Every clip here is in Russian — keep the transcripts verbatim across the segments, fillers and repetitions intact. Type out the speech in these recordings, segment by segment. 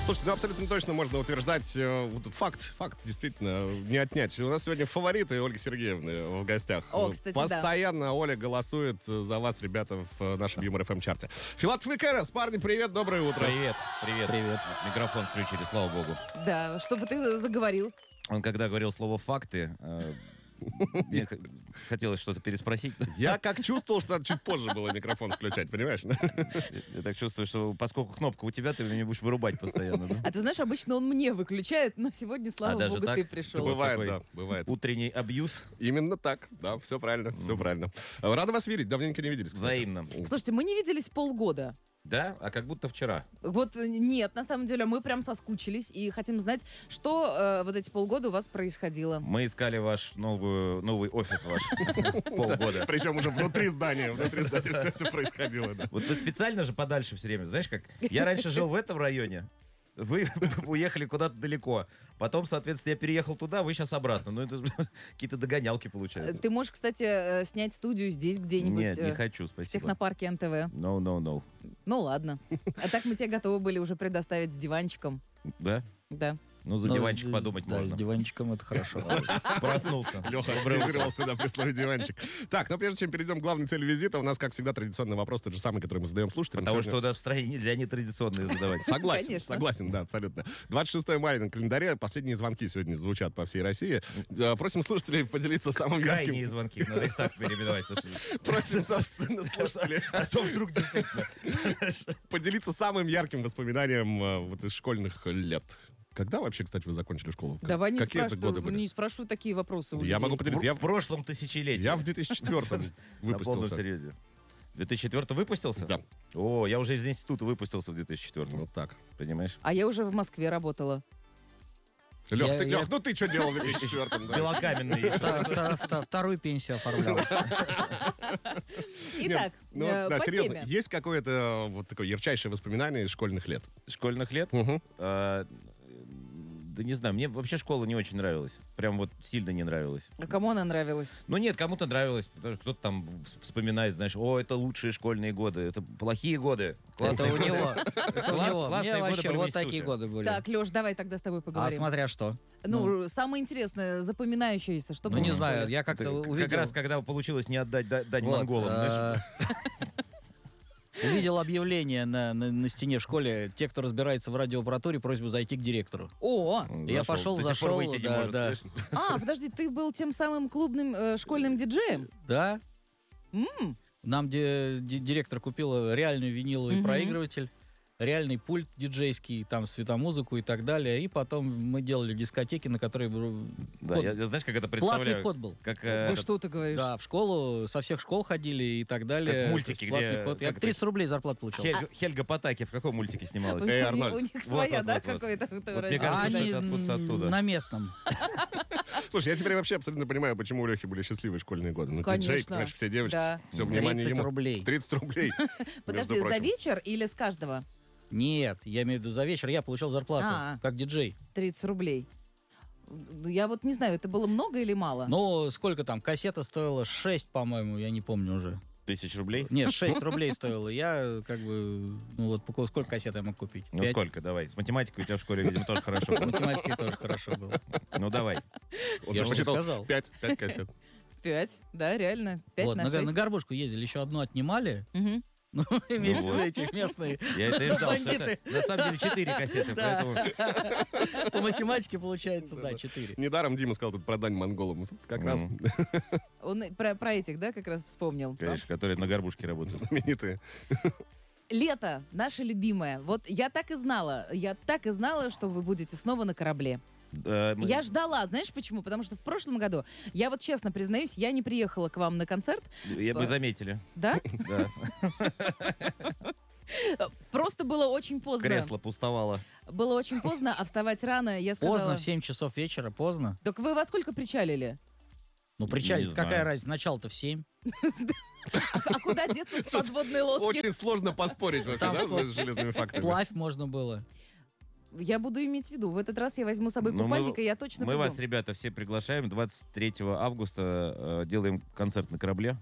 Слушайте, ну абсолютно точно можно утверждать, э, вот этот факт, факт действительно не отнять. У нас сегодня фавориты Ольги Сергеевны в гостях. О, кстати, Постоянно да. Оля голосует за вас, ребята, в нашем Юмор эф эм чарте. Филатов и Кэрос, парни, привет, доброе утро. Привет, привет. Привет. Микрофон включили, слава богу. Да, чтобы ты заговорил. Он когда говорил слово «факты», э, мне хотелось что-то переспросить. Я как чувствовал, что надо чуть позже было микрофон включать, понимаешь? Я так чувствую, что поскольку кнопка у тебя, ты меня будешь вырубать постоянно. Да? А ты знаешь, обычно он мне выключает, но сегодня, слава а богу, так? ты пришел. Бывает, да, бывает. Утренний абьюз. Именно так, да, все правильно, mm. все правильно. Рада вас видеть, давненько не виделись, кстати. Взаимно. Слушайте, мы не виделись полгода. Да? А как будто вчера. Вот нет, на самом деле мы прям соскучились и хотим знать, что э, вот эти полгода у вас происходило. Мы искали ваш новую, новый офис ваш полгода. Причем уже внутри здания, внутри здания все это происходило. Вот вы специально же подальше все время, знаешь как? Я раньше жил в этом районе. Вы уехали куда-то далеко. Потом, соответственно, я переехал туда, вы сейчас обратно. Ну, это какие-то догонялки получаются. Ты можешь, кстати, снять студию здесь где-нибудь. Нет, не хочу, спасибо. В технопарке эн тэ вэ. No, no, no. Ну, ладно. А так мы тебе готовы были уже предоставить с диванчиком. Да? Да. Ну, за Но диванчик с, подумать да, можно. с диванчиком это хорошо. Проснулся. Леха отреагировался, да, при слове диванчик. Так, но прежде чем перейдем к главной цели визита, у нас, как всегда, традиционный вопрос, тот же самый, который мы задаем слушателям. Потому что у нас в стране нельзя нетрадиционные задавать. Согласен, Конечно. согласен, да, абсолютно. двадцать шестое мая на календаре, последние звонки сегодня звучат по всей России. Э, Просим слушателей поделиться самым ярким... Крайние звонки, надо их так переименовать. Просим, собственно, слушателей А то вдруг действительно... поделиться самым ярким воспоминанием э, вот из школьных лет. Когда вообще, кстати, вы закончили школу? Давай не Какие это годы спрашивай, были? не спрашивай такие вопросы у Я людей. могу поделиться. Я В прошлом тысячелетии. Я в две тысячи четвёртом На полном выпустился. серьезе. В две тысячи четвёртом выпустился? Да. О, я уже из института выпустился в две тысячи четвёртом. Вот так. Понимаешь? А я уже в Москве работала. Лех, Я- ты, я- Лех, ну ты что делал в две тысячи четвёртом? да? Белокаменный. Вта- вта- вта- Вторую пенсию оформлял. Итак, Ну, э, да, по серьезно, теме. есть какое-то вот такое ярчайшее воспоминание из школьных лет? Школьных лет? Мгм. А, Да не знаю, мне вообще школа не очень нравилась. Прям вот сильно не нравилась. А кому она нравилась? Ну нет, кому-то нравилось, потому что кто-то там в- вспоминает, знаешь, о, это лучшие школьные годы, это плохие годы. Это Классные у годы. него. Это у Кла- него. классные Мне годы вообще были в вот институте. такие годы были. Так, Леш, давай тогда с тобой А поговорим. смотря что. Ну, самое интересное, запоминающееся, что Ну, было не в знаю, школе? я как-то Это увидел... Как раз когда получилось не отдать да- дань Вот, монголам. знаешь. э, Увидел объявление на, на, на стене в школе. Те, кто разбирается в радиоаппаратуре, просьба зайти к директору. О, Он Я зашел. пошел, До сих пор зашел, выйти не да, может, да. знаешь. а, подожди, ты был тем самым клубным э, школьным диджеем? Да. М. Нам ди- ди- директор купил реальный виниловый Мгм. проигрыватель, реальный пульт диджейский, там светомузыку и так далее. И потом мы делали дискотеки, на которые был Да, вход- я, я знаешь, как это платный представляю? вход был. Как, э, Да этот- что ты говоришь? Да, в школу, со всех школ ходили и так далее. Как в мультике, То есть платный где- вход. Я как это- тридцать рублей зарплату получал. Хельга, Хельга Потаки в каком мультике У, снималась? них- Эй, Арнольд. у них Вот, своя, вот, да, вот, вот. какой-то Вот вроде- мне кажется, А что они это откуда-то оттуда. на местном. Слушай, я теперь вообще абсолютно понимаю, почему у Лехи были счастливые школьные годы. Ну, Конечно. диджей, понимаешь, все девочки, Да. все внимание тридцать ему. рублей. тридцать рублей. Подожди, между за прочим. вечер или с каждого? Нет, я имею в виду за вечер я получал зарплату, А. как диджей. тридцать рублей. Ну, я вот не знаю, это было много или мало? Ну, сколько там, кассета стоила шесть, по-моему, я не помню уже. Тысяч рублей? Нет, шесть рублей стоило. Я как бы, ну вот, пока- сколько кассет я мог купить? Ну Пять? сколько, давай. С математикой у тебя в школе, видимо, тоже хорошо. С математикой тоже хорошо было. Ну давай. Он Я же же посчитал сказал. Пять, пять кассет. Пять, да, реально. Пять Вот, на на, шесть. на горбушку ездили, еще одну отнимали. Мгм. Ну, имеется в виду вот. эти местные Я это и ждал, что бандиты. это на самом деле четыре кассеты, Да. поэтому... По математике получается, да, четыре. Недаром Дима сказал тут про дань монголам. Как раз Мгм. Он и про, про этих, да, как раз вспомнил. Конечно, которые на горбушке работают. знаменитые. Лето, наше любимое. Вот я так и знала, я так и знала, что вы будете снова на корабле. Э, мы- Я ждала, знаешь почему? Потому что в прошлом году, я вот честно признаюсь, я не приехала к вам на концерт, Я бы заметили. да? Да. Просто было очень поздно. Кресло пустовало. Было очень поздно, а вставать рано, я сказала... Поздно, в семь часов вечера, поздно. Так вы во сколько причалили? Ну, причалить, Не какая знаю. разница? Начало-то в семь. А куда деться с подводной лодки? Очень сложно поспорить вообще, Там да, вот с железными фактами. Вплавь можно было. Я буду иметь в виду. В этот раз я возьму с собой Ну, купальник, мы- и я точно Мы приду. вас, ребята, все приглашаем. двадцать третьего августа э, делаем концерт на корабле.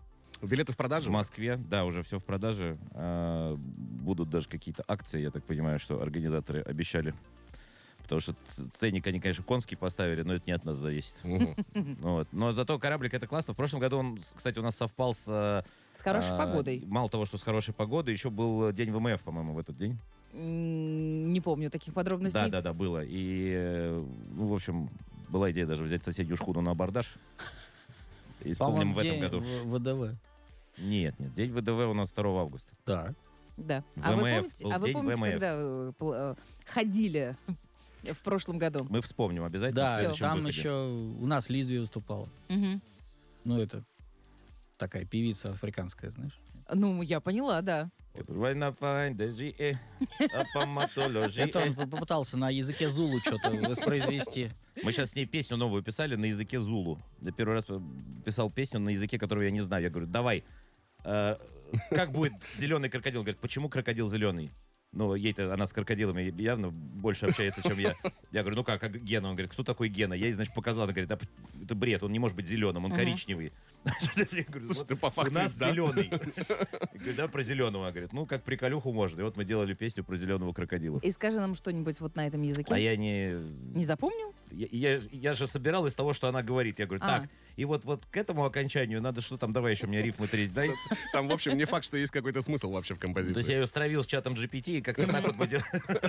Билеты в продаже? В Москве, да, уже все в продаже. А, будут даже какие-то акции, я так понимаю, что организаторы обещали. Потому что ц- ценник они, конечно, конский поставили, но это не от нас зависит. Мгм. Вот. Но зато кораблик это классно. В прошлом году он, с- кстати, у нас совпал с... а, С хорошей а, погодой. Мало того, что с хорошей погодой, еще был день ВМФ, по-моему, в этот день. М, Не помню таких подробностей. Да, да, да, было. И, э, ну, в общем, была идея даже взять соседнюю шхуну на абордаж. Исполним По-моему, в этом день году. в- ВДВ. Нет, нет, день ВДВ у нас второго августа. Да. Да. А вы ВМФ, помните, был а вы день помните, ВМФ. когда э, пл- э, ходили в прошлом году? Мы вспомним обязательно. Да, в следующем там выходе. еще у нас Лизви выступала. Мгм. Ну, это такая певица африканская, знаешь. Ну, я поняла, да. Война, файн, дежи, э, апоматоложи, Это э. он попытался на языке зулу что-то воспроизвести. Мы сейчас с ней песню новую писали на языке зулу. Я первый раз писал песню на языке, которого я не знаю. Я говорю, давай, э, как будет зеленый крокодил? Он говорит, почему крокодил зеленый? Ну, ей-то, она с крокодилами явно больше общается, чем я. Я говорю, ну как, как Гена? Он говорит, кто такой Гена? Я ей, значит, показал. Она говорит, да, это бред, он не может быть зеленым, он Мгм. коричневый. Я говорю, Слушай, «Вот ты по у факту, нас да? зеленый. Я говорю, да, про зеленого. Она говорит, ну, как приколюху можно. И вот мы делали песню про зеленого крокодила. И скажи нам что-нибудь вот на этом языке. А я не... Не запомнил? Я, я, я же собирал из того, что она говорит. Я говорю, А. так, и вот, вот к этому окончанию надо что там, давай еще мне рифмы треть дай. Там, в общем, не факт, что есть какой-то смысл вообще в То есть я композиции. ее стравил с чатом джи пи ти, и как-то так вот мы делали.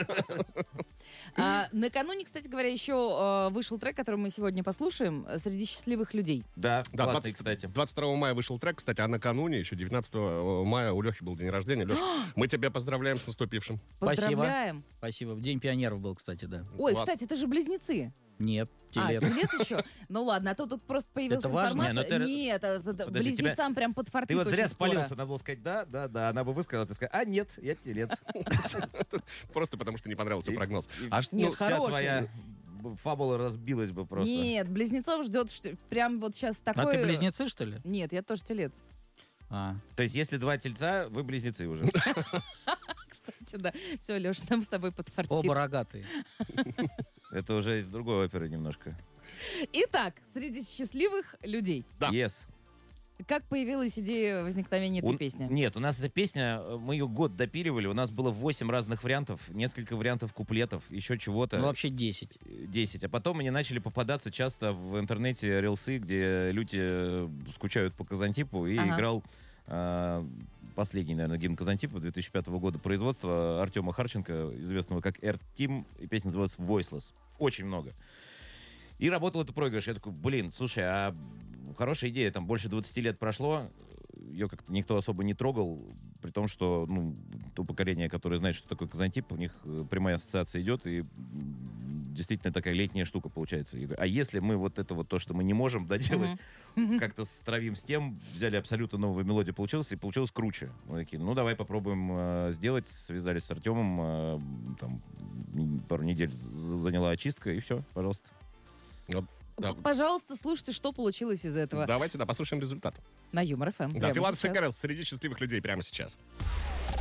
А, накануне, кстати говоря, еще э, вышел трек, который мы сегодня послушаем, э, «Среди счастливых людей». Да, Да, классный, двадцать кстати. двадцать второго мая вышел трек, кстати, а накануне, еще девятнадцатого мая, у Лехи был день рождения. Леш, мы тебя поздравляем с наступившим. Спасибо. Поздравляем. Спасибо. День пионеров был, кстати, да. Ой, Класс. кстати, это же близнецы. Нет, А, телец. телец еще? Ну ладно, а то тут просто появилась Это важно? информация. Не, ну ты- Нет, это- это Подожди, близнецам прям подфартит Ты вот зря очень скоро. спалился, надо было сказать да, да, да. Она бы высказала, ты сказал, а нет, я телец. Просто потому, что не понравился И- прогноз. и- А что- Нет, ну, Вся хороший. твоя фабула разбилась бы просто. Нет, близнецов ждет что- прям вот сейчас такое... А ты близнецы, что ли? Нет, я тоже телец. А. То есть если два тельца, вы близнецы уже. Кстати, да. Все, Леш, нам с тобой подфартит. Оба рогатые. Это уже из другой оперы немножко. Итак, среди счастливых людей. Да. Yes. Как появилась идея возникновения этой У- песни? Нет, у нас эта песня, э, мы ее год допиливали, у нас было восемь разных вариантов, несколько вариантов куплетов, еще чего-то. Ну, вообще десять. десять. А потом мне начали попадаться часто в интернете рилсы, где люди э, скучают по Казантипу, и Ага. играл э, последний, наверное, гимн Казантипа две тысячи пятого года производства Артема Харченко, известного как Air Team, и песня называлась Voiceless. Очень много. И работал это проигрыш. Я такой, блин, слушай, а хорошая идея, там больше двадцати лет прошло, ее как-то никто особо не трогал, при том, что ну, то поколение, которое знает, что такое Казантип, у них э, прямая ассоциация идет, и м, действительно такая летняя штука получается. Я говорю, а если мы вот это вот то, что мы не можем доделать, как-то стравим с тем, взяли абсолютно новую мелодию, получилось, и получилось круче. Мы такие, ну давай попробуем э, сделать, связались с Артемом, э, там м, пару недель з- заняла очистка, и все, пожалуйста. Вот, да. Пожалуйста, слушайте, что получилось из этого Давайте, да, послушаем результат. на Юмор ФМ. Да, прямо Филатов сейчас. Шекарес среди счастливых людей прямо сейчас.